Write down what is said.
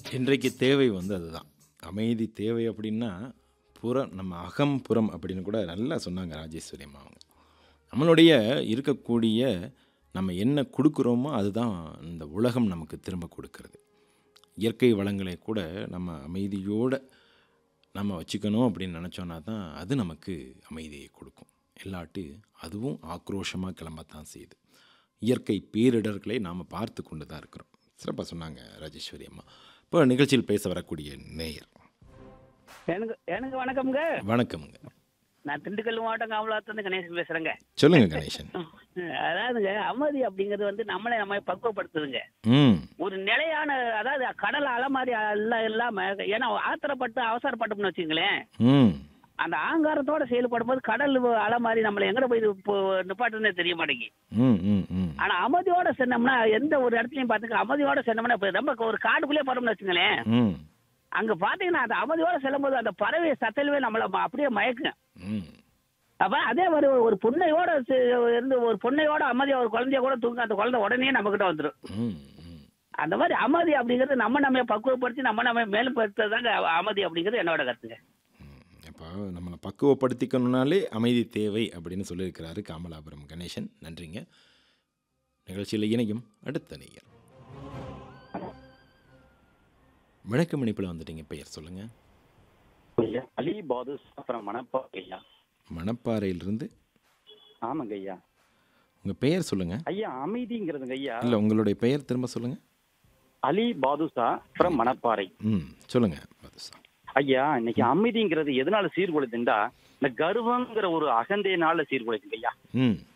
இன்றைக்கு தேவை வந்து அதுதான். அமைதி தேவை அப்படின்னா, நம்ம அகம், புறம் அப்படின்னு கூட நல்லா சொன்னாங்க ராஜேஸ்வரி அம்மா அவங்க. நம்மளுடைய இருக்கக்கூடிய நம்ம என்ன குடுக்குறோமோ, அதுதான் இந்த உலகம் நமக்கு திரும்ப குடுக்கிறது. இயற்கை வளங்களை கூட நம்ம அமைதியோட நம்ம வச்சுக்கணும் அப்படின்னு நெனச்சோன்னா தான், அது நமக்கு அமைதியை கொடுக்கும். இல்லாட்டி அதுவும் ஆக்ரோஷமா கிளம்பத்தான் செய்யுது. இயற்கை பேரிடர்களை நாம் பார்த்து கொண்டு தான் இருக்கிறோம். சிறப்பாக சொன்னாங்க ராஜேஸ்வரி அம்மா. இப்போ நிகழ்ச்சியில் பேச வரக்கூடிய நேயர். எனக்கு எனக்கு வணக்கம்ங்க. வணக்கம்ங்க. நான் திண்டுக்கல் மாவட்டம் காமலாத்துலேருந்து கணேசன் பேசுறேங்க. சொல்லுங்க கணேசன். அதாவதுங்க, அமைதி அப்படிங்கிறது வந்து நம்ம பக்குவப்படுத்துதுங்க. ம் ஒரு நிலையான, அதாவது கடல் அலை மாதிரி எல்லாம் இல்லாம, ஏன்னா ஆத்திரப்பட்டு அவசரப்பட்டோம்னு வச்சுங்களேன், ம் அந்த ஆங்காரத்தோட செயல்படும் போது கடல் அலை மாதிரி நம்மளை எங்கட போய் நிப்பாட்டுன்னே தெரிய மாட்டேங்குது. ம் ம் ம் ஆனா அமைதியோட சென்னோம்னா, எந்த ஒரு இடத்துலயும் பாத்துக்க, அமைதியோட சென்னோம்னா, இப்ப நம்ம ஒரு காட்டுக்குள்ளே போறோம்னு வச்சுங்களேன், ம் அங்க பாத்தீங்கன்னா அந்த அமைதியோட செல்லும் போது அந்த பறவை சத்தல்வே நம்மள அப்படியே மயக்கும். ம் அப்ப அதே மாதிரி ஒரு பொண்ணையோட இருந்து, ஒரு பொண்ணையோட அமைதியா ஒரு குழந்தைய கூட தூங்க, அந்த குழந்தை உடனே நம்ம கிட்ட வந்துடும். ம் ம் அந்த மாதிரி அமைதி அப்படிங்கிறது நம்ம பக்குவப்படுத்தி நம்ம மேம்படுத்துறதாங்க அமைதி அப்படிங்கிறது என்னோட கருத்துங்க. அப்போ நம்மளை பக்குவப்படுத்திக்கணும்னாலே அமைதி தேவை அப்படின்னு சொல்லியிருக்கிறாரு காமலாபுரம் கணேசன். நன்றிங்க. நிகழ்ச்சியில் இணையும் அடுத்த நேயர். வணக்கம், இணைப்பில் வந்துட்டீங்க. பெயர் சொல்லுங்க. ஐயா அலி பாது அப்புறம் மணப்பாறை ஐயா. மணப்பாறையிலிருந்து. ஆமாங்க ஐயா. உங்க பெயர் சொல்லுங்க. ஐயா அமைதிங்கிறதுங்க ஐயா. இல்லை, உங்களுடைய பெயர் திரும்ப சொல்லுங்க. அலி பாதுஷா அப்புறம் மணப்பாறை. ம் சொல்லுங்க பாதுஷா. ஐயா, இன்னைக்கு அமைதிங்கிறது எதனால சீர்குலைதுண்டா, இந்த கர்வங்கிற ஒரு அகந்தையினால சீர்குலைதுங்க ஐயா. ம்